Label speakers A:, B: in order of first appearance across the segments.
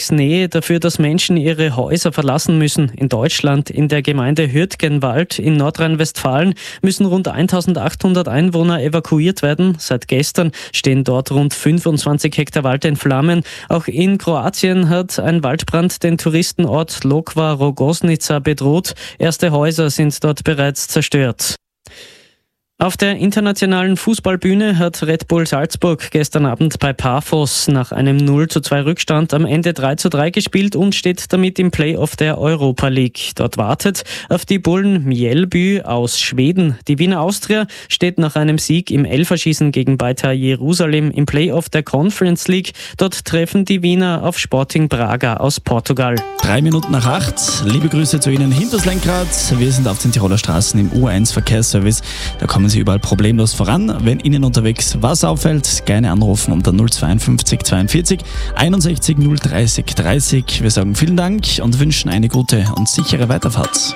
A: Schnee dafür, dass Menschen ihre Häuser verlassen müssen. In Deutschland, in der Gemeinde Hürtgenwald in Nordrhein-Westfalen, müssen rund 1800 Einwohner evakuiert werden. Seit gestern stehen dort rund 25 Hektar Wald in Flammen. Auch in Kroatien hat ein Waldbrand den Touristenort Lokva Rogoznica bedroht. Erste Häuser sind dort bereits zerstört. Auf der internationalen Fußballbühne hat Red Bull Salzburg gestern Abend bei Paphos nach einem 0:2 Rückstand am Ende 3:3 gespielt und steht damit im Playoff der Europa League. Dort wartet auf die Bullen Mjällby aus Schweden. Die Wiener Austria steht nach einem Sieg im Elferschießen gegen Beitar Jerusalem im Playoff der Conference League. Dort treffen die Wiener auf Sporting Braga aus Portugal.
B: 7:03. Liebe Grüße zu Ihnen hinters Lenkrad. Wir sind auf den Tiroler Straßen im U1 Verkehrsservice. Da kommen Sie überall problemlos voran. Wenn Ihnen unterwegs was auffällt, gerne anrufen unter 052 42 61 030 30. Wir sagen vielen Dank und wünschen eine gute und sichere Weiterfahrt.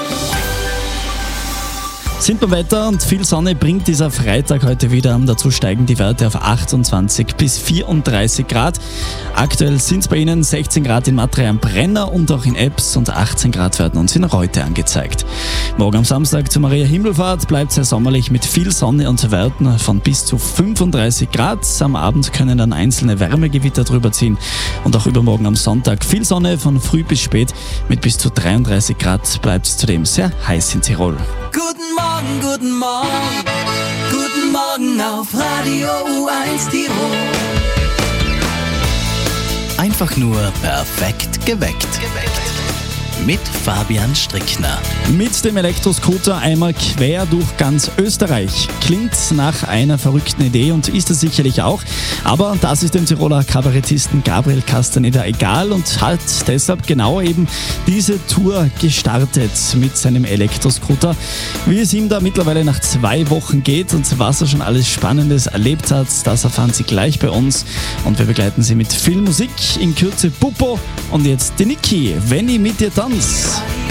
B: Sind beim Wetter und viel Sonne bringt dieser Freitag heute wieder. Dazu steigen die Werte auf 28 bis 34 Grad. Aktuell sind es bei Ihnen 16 Grad in Matray am Brenner und auch in Ebbs und 18 Grad werden uns in Reute angezeigt. Morgen am Samstag zur Maria Himmelfahrt bleibt es sehr sommerlich mit viel Sonne und Werten von bis zu 35 Grad. Am Abend können dann einzelne Wärmegewitter drüber ziehen. Und auch übermorgen am Sonntag viel Sonne von früh bis spät. Mit bis zu 33 Grad bleibt es zudem sehr heiß in Tirol.
C: Guten Morgen auf Radio U1 Tirol. Einfach nur perfekt geweckt. Mit Fabian Strickner.
B: Mit dem Elektroscooter einmal quer durch ganz Österreich. Klingt nach einer verrückten Idee und ist es sicherlich auch. Aber das ist dem Tiroler Kabarettisten Gabriel Castaneda egal und hat deshalb genau eben diese Tour gestartet mit seinem Elektroscooter. Wie es ihm da mittlerweile nach 2 Wochen geht und was er schon alles Spannendes erlebt hat, das erfahren Sie gleich bei uns. Und wir begleiten Sie mit viel Musik, in Kürze Pupo und jetzt die Niki, wenn ich mit dir tanz.